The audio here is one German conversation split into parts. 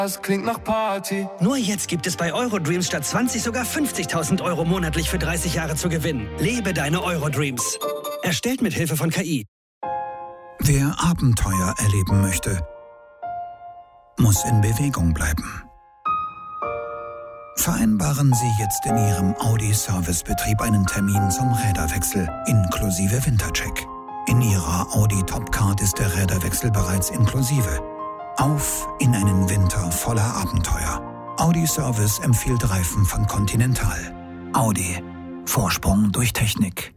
Das klingt nach Party. Nur jetzt gibt es bei Eurodreams statt 20 sogar 50.000 Euro monatlich für 30 Jahre zu gewinnen. Lebe deine Eurodreams. Erstellt mit Hilfe von KI. Wer Abenteuer erleben möchte, muss in Bewegung bleiben. Vereinbaren Sie jetzt in Ihrem Audi-Servicebetrieb einen Termin zum Räderwechsel inklusive Wintercheck. In Ihrer Audi Topcard ist der Räderwechsel bereits inklusive. Auf in einen Winter voller Abenteuer. Audi Service empfiehlt Reifen von Continental. Audi. Vorsprung durch Technik.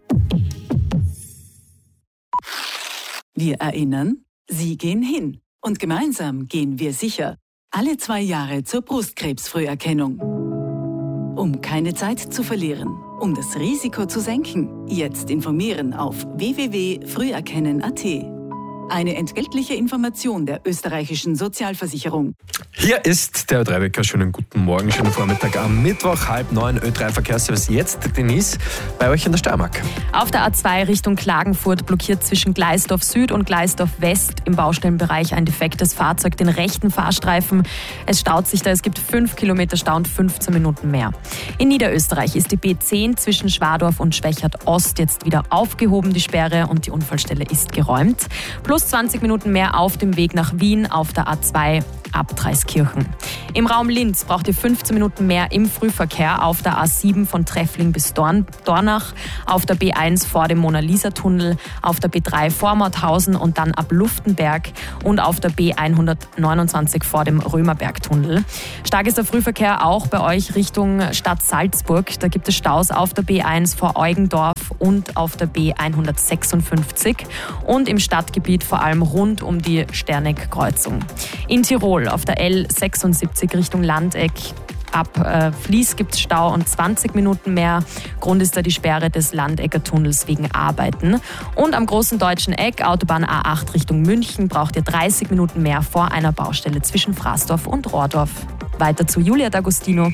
Wir erinnern, Sie gehen hin. Und gemeinsam gehen wir sicher. Alle 2 Jahre zur Brustkrebsfrüherkennung. Um keine Zeit zu verlieren, um das Risiko zu senken, jetzt informieren auf www.früherkennen.at. Eine entgeltliche Information der österreichischen Sozialversicherung. Hier ist der Ö3-Wecker. Schönen guten Morgen, schönen Vormittag am Mittwoch, 8:30 Ö3-Verkehrsservice. Jetzt Denise bei euch in der Steiermark. Auf der A2 Richtung Klagenfurt blockiert zwischen Gleisdorf Süd und Gleisdorf West im Baustellenbereich ein defektes Fahrzeug den rechten Fahrstreifen. Es staut sich da, es gibt 5 Kilometer Stau und 15 Minuten mehr. In Niederösterreich ist die B10 zwischen Schwadorf und Schwächert Ost jetzt wieder aufgehoben, die Sperre, und die Unfallstelle ist geräumt. Plus 20 Minuten mehr auf dem Weg nach Wien auf der A2 ab Dreiskirchen. Im Raum Linz braucht ihr 15 Minuten mehr im Frühverkehr auf der A7 von Treffling bis Dornach, auf der B1 vor dem Mona-Lisa-Tunnel, auf der B3 vor Mauthausen und dann ab Luftenberg und auf der B129 vor dem Römerberg-Tunnel. Stark ist der Frühverkehr auch bei euch Richtung Stadt Salzburg. Da gibt es Staus auf der B1 vor Eugendorf und auf der B156 und im Stadtgebiet vor allem rund um die Sterneck-Kreuzung. In Tirol auf der L76 Richtung Landeck ab Fließ gibt es Stau und 20 Minuten mehr. Grund ist da die Sperre des Landecker Tunnels wegen Arbeiten. Und am großen deutschen Eck, Autobahn A8 Richtung München, braucht ihr 30 Minuten mehr vor einer Baustelle zwischen Fraßdorf und Rohrdorf. Weiter zu Julia D'Agostino.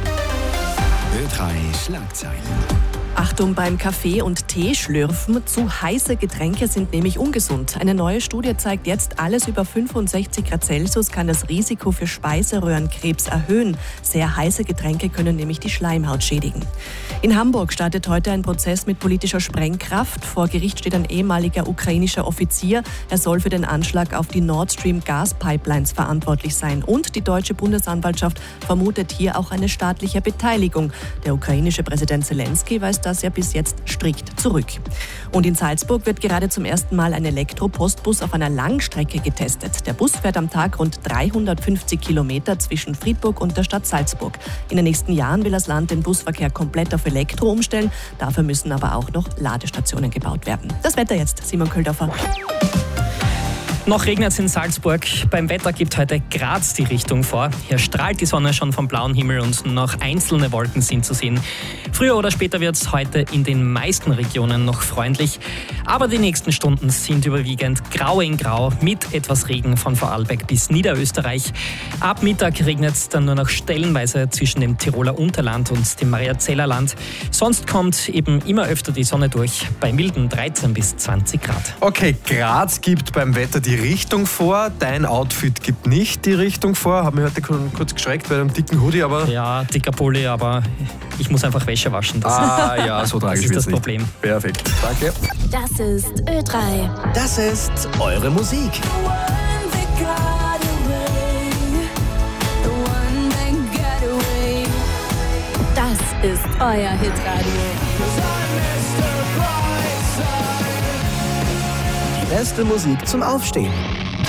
Ö3 Schlagzeilen. Achtung beim Kaffee- und Tee-Schlürfen. Zu heiße Getränke sind nämlich ungesund. Eine neue Studie zeigt jetzt, alles über 65 Grad Celsius kann das Risiko für Speiseröhrenkrebs erhöhen. Sehr heiße Getränke können nämlich die Schleimhaut schädigen. In Hamburg startet heute ein Prozess mit politischer Sprengkraft. Vor Gericht steht ein ehemaliger ukrainischer Offizier. Er soll für den Anschlag auf die Nord Stream Gaspipelines verantwortlich sein. Und die deutsche Bundesanwaltschaft vermutet hier auch eine staatliche Beteiligung. Der ukrainische Präsident Zelensky weist das ja bis jetzt strikt zurück. Und in Salzburg wird gerade zum ersten Mal ein Elektro-Postbus auf einer Langstrecke getestet. Der Bus fährt am Tag rund 350 Kilometer zwischen Friedburg und der Stadt Salzburg. In den nächsten Jahren will das Land den Busverkehr komplett auf Elektro umstellen. Dafür müssen aber auch noch Ladestationen gebaut werden. Das Wetter jetzt, Simon Köldorfer. Noch regnet es in Salzburg. Beim Wetter gibt heute Graz die Richtung vor. Hier strahlt die Sonne schon vom blauen Himmel und noch einzelne Wolken sind zu sehen. Früher oder später wird es heute in den meisten Regionen noch freundlich. Aber die nächsten Stunden sind überwiegend grau in grau mit etwas Regen von Vorarlberg bis Niederösterreich. Ab Mittag regnet es dann nur noch stellenweise zwischen dem Tiroler Unterland und dem Mariazellerland. Sonst kommt eben immer öfter die Sonne durch bei milden 13 bis 20 Grad. Okay, Graz gibt beim Wetter die Richtung vor. Dein Outfit gibt nicht die Richtung vor. Habe mich heute kurz geschreckt bei einem dicken Hoodie, aber... Ja, dicker Pulli, aber ich muss einfach Wäsche waschen. Ja, so tragisch ist das nicht. Problem. Perfekt, danke. Das ist Ö3. Das ist eure Musik. Das ist euer Hitradio. Die beste Musik zum Aufstehen.